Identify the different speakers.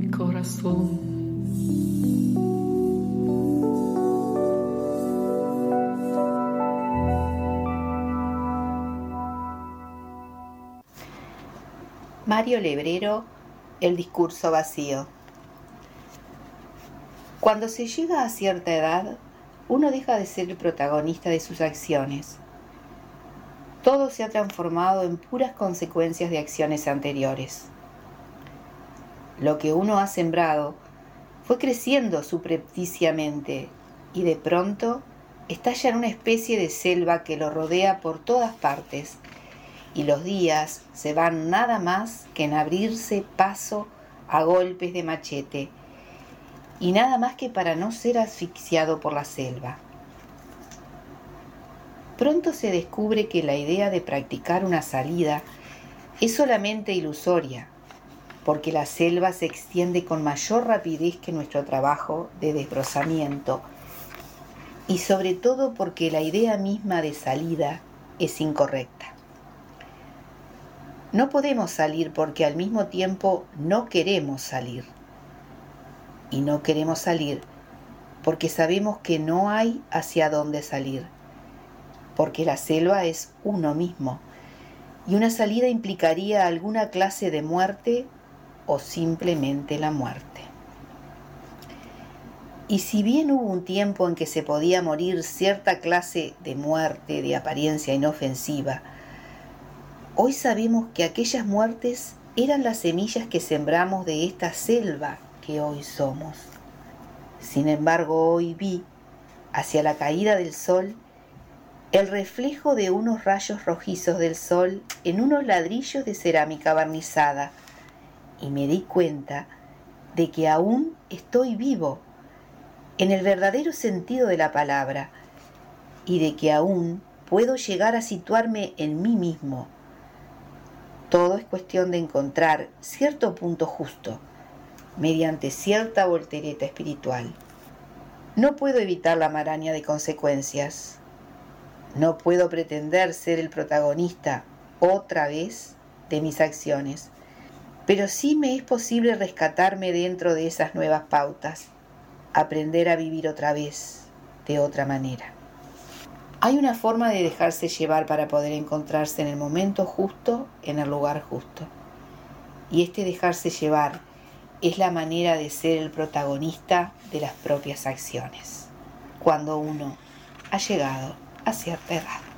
Speaker 1: mi corazón.
Speaker 2: Mario Lebrero, El discurso vacío. Cuando se llega a cierta edad, uno deja de ser el protagonista de sus acciones. Todo se ha transformado en puras consecuencias de acciones anteriores. Lo que uno ha sembrado fue creciendo subrepticiamente y de pronto estalla en una especie de selva que lo rodea por todas partes, y los días se van nada más que en abrirse paso a golpes de machete, y nada más que para no ser asfixiado por la selva. Pronto se descubre que la idea de practicar una salida es solamente ilusoria, porque la selva se extiende con mayor rapidez que nuestro trabajo de desbrozamiento, y sobre todo porque la idea misma de salida es incorrecta. No podemos salir porque al mismo tiempo no queremos salir. Y no queremos salir porque sabemos que no hay hacia dónde salir, porque la selva es uno mismo, y una salida implicaría alguna clase de muerte o simplemente la muerte. Y si bien hubo un tiempo en que se podía morir cierta clase de muerte de apariencia inofensiva, hoy sabemos que aquellas muertes eran las semillas que sembramos de esta selva que hoy somos. Sin embargo, hoy vi, hacia la caída del sol, el reflejo de unos rayos rojizos del sol en unos ladrillos de cerámica barnizada, y me di cuenta de que aún estoy vivo, en el verdadero sentido de la palabra, y de que aún puedo llegar a situarme en mí mismo. Todo es cuestión de encontrar cierto punto justo, mediante cierta voltereta espiritual. No puedo evitar la maraña de consecuencias. No puedo pretender ser el protagonista otra vez de mis acciones, pero sí me es posible rescatarme dentro de esas nuevas pautas, aprender a vivir otra vez, de otra manera. Hay una forma de dejarse llevar para poder encontrarse en el momento justo, en el lugar justo. Y este dejarse llevar es la manera de ser el protagonista de las propias acciones, cuando uno ha llegado a cierta edad.